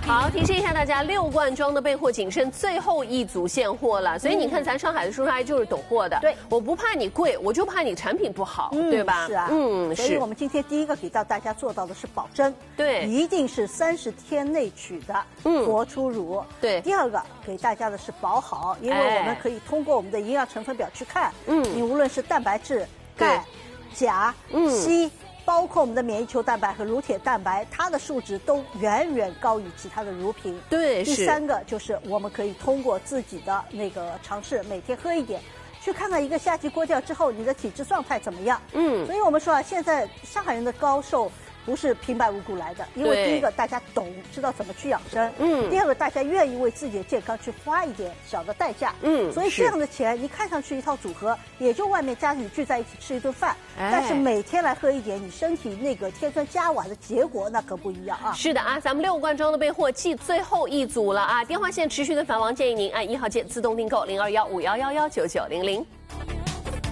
好，提醒一下大家，6罐装的备货仅剩最后一组现货了。所以你看，咱上海的叔叔阿姨就是懂货的。 对， 我不怕你贵，我就怕你产品不好，对吧？ 是啊，所以我们今天第一个给到大家做到的是保真， 对， 一定是30天内取的活出乳。对，第二个给大家的是保好，因为我们可以通过我们的营养成分表去看，你无论是蛋白质、钙、钾、硒。包括我们的免疫球蛋白和乳铁蛋白，它的数值都远远高于其他的乳品。 对， 第三个就是我们可以通过自己的那个尝试，每天喝一点，去看看一个夏季过掉之后你的体质状态怎么样。所以我们说啊，现在上海人的高寿不是平白无故来的，因为第一个大家懂，知道怎么去养生，第二个大家愿意为自己的健康去花一点小的代价，所以这样的钱你看上去一套组合，也就外面家里聚在一起吃一顿饭，但是每天来喝一点，你身体那个添砖加瓦的结果那可不一样啊。 是的啊，咱们6罐装的备货寄最后一组了啊，电话线持续的繁忙，建议您按1号键自动订购0215111990。